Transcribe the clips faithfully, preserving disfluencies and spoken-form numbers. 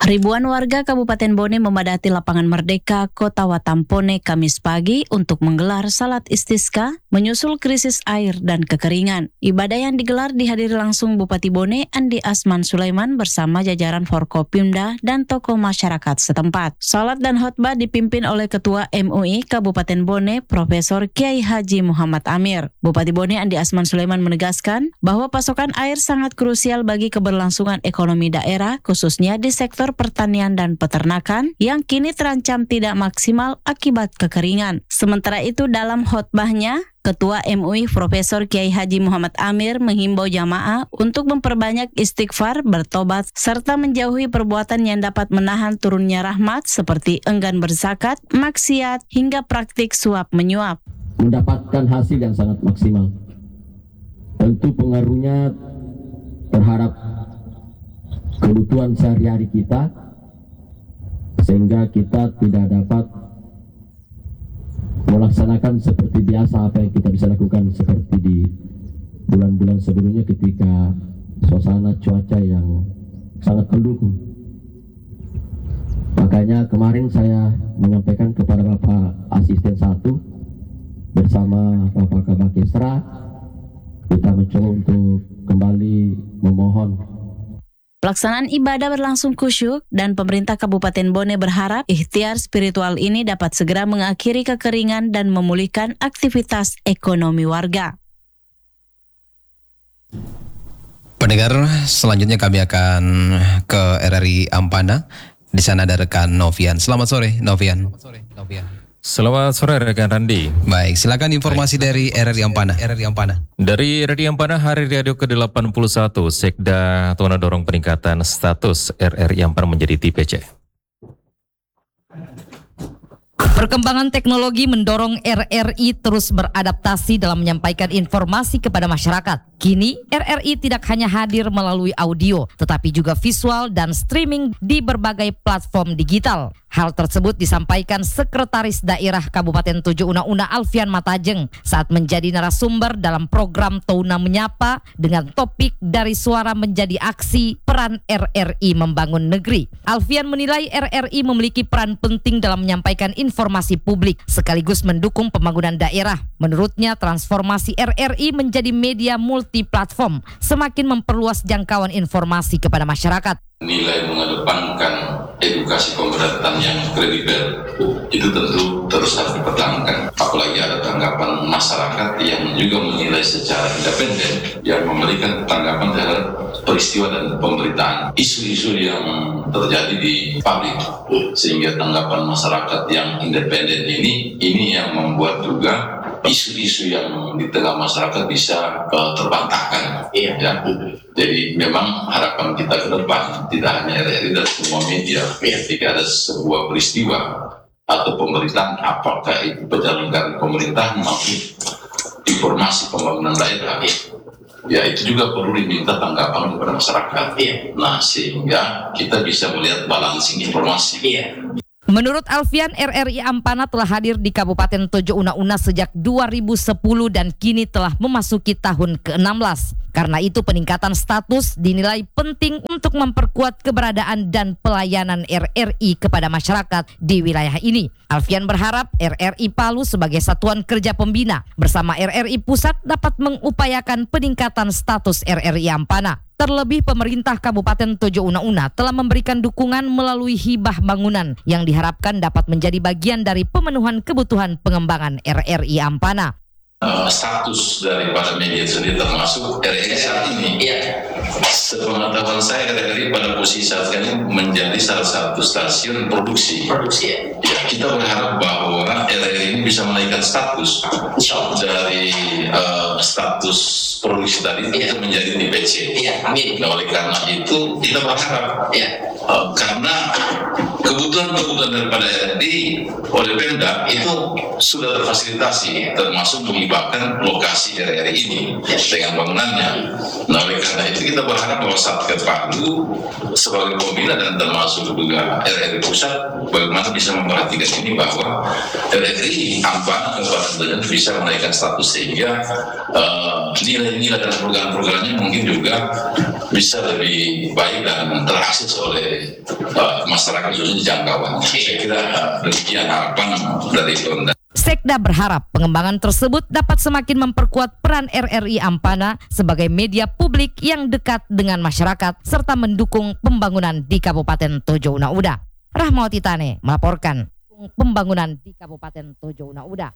Ribuan warga Kabupaten Bone memadati lapangan Merdeka, Kota Watampone, Kamis pagi untuk menggelar salat istisqa menyusul krisis air dan kekeringan. Ibadah yang digelar dihadiri langsung Bupati Bone, Andi Asman Sulaiman bersama jajaran Forkopimda dan tokoh masyarakat setempat. Salat dan khotbah dipimpin oleh Ketua M U I Kabupaten Bone, Profesor Kiai Haji Muhammad Amir. Bupati Bone, Andi Asman Sulaiman menegaskan bahwa pasokan air sangat krusial bagi keberlangsungan ekonomi daerah, khususnya di sektor pertanian dan peternakan yang kini terancam tidak maksimal akibat kekeringan. Sementara itu dalam khotbahnya, Ketua M U I Profesor Kiai Haji Muhammad Amir menghimbau jamaah untuk memperbanyak istighfar, bertobat, serta menjauhi perbuatan yang dapat menahan turunnya rahmat seperti enggan berzakat, maksiat, hingga praktik suap menyuap. Mendapatkan hasil yang sangat maksimal. Tentu pengaruhnya terhadap kebutuhan sehari-hari kita, sehingga kita tidak dapat melaksanakan seperti biasa apa yang kita bisa lakukan seperti di bulan-bulan sebelumnya ketika suasana cuaca yang sangat mendukung. Makanya kemarin saya menyampaikan kepada Bapak Asisten satu bersama Bapak Kabak Esra, kita mencoba untuk kembali memohon. Pelaksanaan ibadah berlangsung khusyuk dan pemerintah Kabupaten Bone berharap ikhtiar spiritual ini dapat segera mengakhiri kekeringan dan memulihkan aktivitas ekonomi warga. Pendengar, selanjutnya kami akan ke R R I Ampana. Di sana ada rekan Novian. Selamat sore, Novian. Selamat sore, Novian. Selamat sore rekan Randi. Baik, silakan informasi Baik. dari R R I Ampana. R R I Ampana. Dari R R I Ampana, Hari Radio ke delapan puluh satu, Sekda Tona dorong peningkatan status R R I Ampana menjadi T P C. Perkembangan teknologi mendorong R R I terus beradaptasi dalam menyampaikan informasi kepada masyarakat. Kini, R R I tidak hanya hadir melalui audio, tetapi juga visual dan streaming di berbagai platform digital. Hal tersebut disampaikan Sekretaris Daerah Kabupaten Tojo Una Una Alfian Matajeng saat menjadi narasumber dalam program Touna Menyapa dengan topik Dari Suara Menjadi Aksi, Peran R R I Membangun Negeri. Alfian menilai R R I memiliki peran penting dalam menyampaikan informasi publik sekaligus mendukung pembangunan daerah. Menurutnya, transformasi R R I menjadi media multi-platform semakin memperluas jangkauan informasi kepada masyarakat. Nilai mengedepankan edukasi pemberatan yang kredibel itu tentu terus harus dipertahankan. Apalagi ada tanggapan masyarakat yang juga menilai secara independen, yang memberikan tanggapan terhadap peristiwa dan pemberitaan isu-isu yang terjadi di publik, sehingga tanggapan masyarakat yang independen ini ini yang membuat juga isu-isu yang di tengah masyarakat bisa uh, terbantahkan. Iya. Ya. Jadi memang harapan kita ke depan tidak hanya R R I dan semua media, ketika ada sebuah peristiwa atau pemerintahan, apakah itu penyelenggaraan pemerintahan maupun informasi pembangunan daerah, ya itu juga perlu diminta tanggapan kepada masyarakat. Nah, sehingga kita bisa melihat balancing informasi. Menurut Alfian, R R I Ampana telah hadir di Kabupaten Tojo Una Una sejak dua ribu sepuluh dan kini telah memasuki tahun ke enam belas. Karena itu peningkatan status dinilai penting untuk memperkuat keberadaan dan pelayanan R R I kepada masyarakat di wilayah ini. Alfian berharap R R I Palu sebagai satuan kerja pembina bersama R R I Pusat dapat mengupayakan peningkatan status R R I Ampana. Terlebih pemerintah Kabupaten Tojo Una Una telah memberikan dukungan melalui hibah bangunan yang diharapkan dapat menjadi bagian dari pemenuhan kebutuhan pengembangan R R I Ampana. Uh, status daripada media sendiri termasuk R R I saat ini. Iya. Sepengetahuan saya, R R I pada posisi saat ini menjadi salah satu stasiun produksi. Produksi ya. Ya, kita berharap bahwa R R I ini bisa menaikkan status dari uh, status produksi tadi itu menjadi T P C. Iya. Amin. Nah, oleh karena itu kita berharap. Iya. Uh, karena kebutuhan-kebutuhan kebutuhan daripada R R I oleh Pemda itu sudah terfasilitasi, termasuk menghibahkan lokasi R R I ini dengan bangunannya. Nah, oleh karena itu kita berharap bahwa Satgas Palu sebagai pembina dan termasuk juga R R I pusat bagaimana bisa memperhatikan ini bahwa R R I Ampana Kabupaten Tujuh bisa menaikkan status sehingga uh, nilai-nilai dan program-programnya mungkin juga bisa lebih baik dan terakses oleh uh, masyarakat khususnya jangkauan. Saya kira uh, demikian harapan dari Pemda. Sekda berharap pengembangan tersebut dapat semakin memperkuat peran R R I Ampana sebagai media publik yang dekat dengan masyarakat serta mendukung pembangunan di Kabupaten Tojo Una Uda. Rahmawati Tane melaporkan pembangunan di Kabupaten Tojo Una Uda.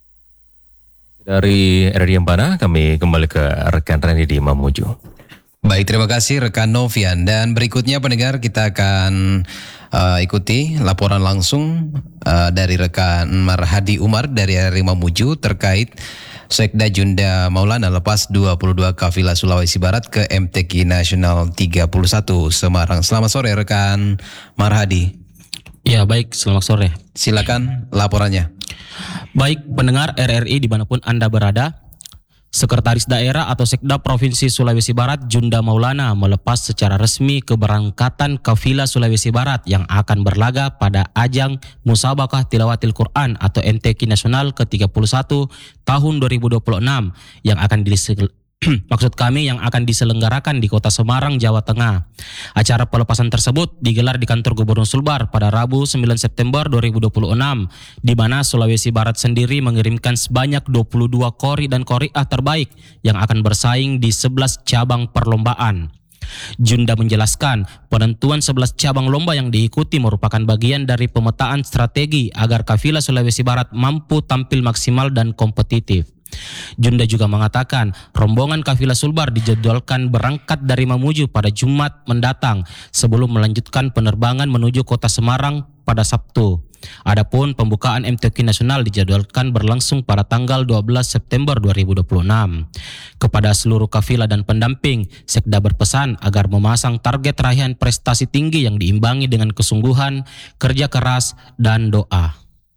Dari R R I Ampana kami kembali ke rekan Reni di Mamuju. Baik, terima kasih rekan Novian. Dan berikutnya pendengar kita akan uh, ikuti laporan langsung uh, dari rekan Marhadi Umar dari R R I Mamuju terkait Sekda Junda Maulana lepas dua puluh dua kafilah Sulawesi Barat ke M T Q Nasional tiga puluh satu Semarang. Selamat sore rekan Marhadi. Ya baik, selamat sore. Silakan laporannya. Baik pendengar R R I dimanapun Anda berada, Sekretaris Daerah atau Sekda Provinsi Sulawesi Barat Junda Maulana melepas secara resmi keberangkatan kafilah Sulawesi Barat yang akan berlaga pada ajang Musabaqah Tilawatil Quran atau M T Q Nasional ke tiga puluh satu tahun dua ribu dua puluh enam yang akan disel maksud kami yang akan diselenggarakan di Kota Semarang, Jawa Tengah. Acara pelepasan tersebut digelar di kantor Gubernur Sulbar pada Rabu sembilan September dua ribu dua puluh enam, di mana Sulawesi Barat sendiri mengirimkan sebanyak dua puluh dua qori dan qori'ah terbaik yang akan bersaing di sebelas cabang perlombaan. Junda menjelaskan penentuan sebelas cabang lomba yang diikuti merupakan bagian dari pemetaan strategi agar kafilah Sulawesi Barat mampu tampil maksimal dan kompetitif. Junda juga mengatakan rombongan kafilah Sulbar dijadwalkan berangkat dari Mamuju pada Jumat mendatang sebelum melanjutkan penerbangan menuju Kota Semarang pada Sabtu. Adapun pembukaan M T Q Nasional dijadwalkan berlangsung pada tanggal dua belas September dua ribu dua puluh enam. Kepada seluruh kafilah dan pendamping, Sekda berpesan agar memasang target raihan prestasi tinggi yang diimbangi dengan kesungguhan, kerja keras, dan doa.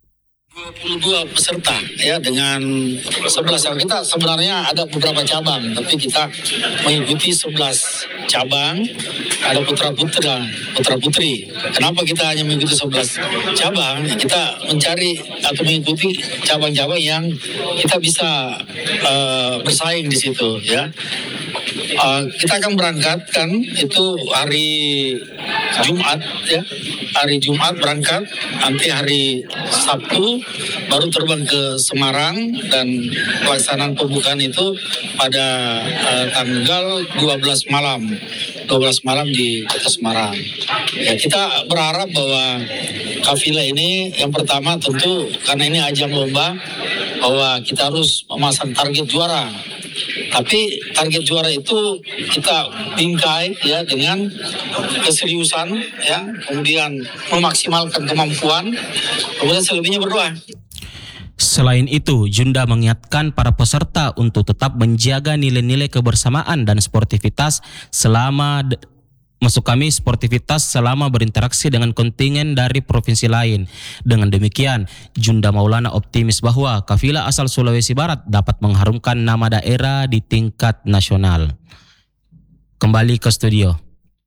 dua puluh dua peserta ya dengan sebelas kita sebenarnya ada beberapa cabang tapi kita mengikuti sebelas cabang, ada putra putra putra putri. Kenapa kita hanya mengikuti sebelas cabang? Kita mencari atau mengikuti cabang-cabang yang kita bisa uh, bersaing di situ ya. Uh, kita akan berangkat kan itu hari Jumat ya, hari Jumat berangkat, nanti hari Sabtu baru terbang ke Semarang dan pelaksanaan pembukaan itu pada uh, tanggal dua belas malam di Kota Semarang. Ya, kita berharap bahwa kafilah ini yang pertama tentu karena ini ajang lomba bahwa kita harus memasang target juara. Tapi target juara itu kita bingkai ya dengan keseriusan ya, kemudian memaksimalkan kemampuan, kemudian selebihnya berdoa. Selain itu, Junda mengingatkan para peserta untuk tetap menjaga nilai-nilai kebersamaan dan sportivitas selama Masuk kami sportivitas selama berinteraksi dengan kontingen dari provinsi lain. Dengan demikian, Junda Maulana optimis bahwa kafilah asal Sulawesi Barat dapat mengharumkan nama daerah di tingkat nasional. Kembali ke studio.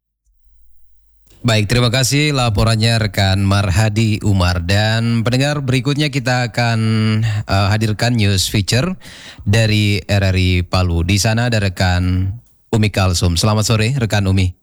Baik, terima kasih laporannya rekan Marhadi Umar. Dan pendengar, berikutnya kita akan uh, hadirkan news feature dari R R I Palu. Di sana ada rekan Umi Kalsum. Selamat sore rekan Umi.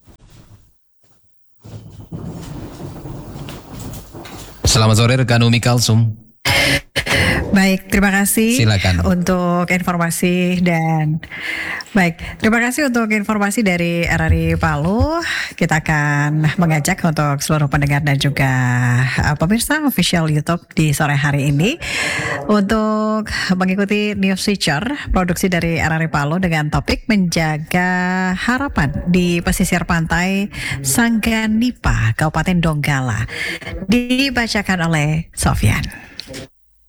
Selamat sore rekan Umi Kalsum. Baik, terima kasih. Silakan. Untuk informasi dan baik, terima kasih untuk informasi dari R R I Palu. Kita akan mengajak untuk seluruh pendengar dan juga uh, pemirsa official YouTube di sore hari ini untuk mengikuti news feature produksi dari R R I Palu dengan topik menjaga harapan di pesisir pantai Sangganipa, Kabupaten Donggala, dibacakan oleh Sofyan.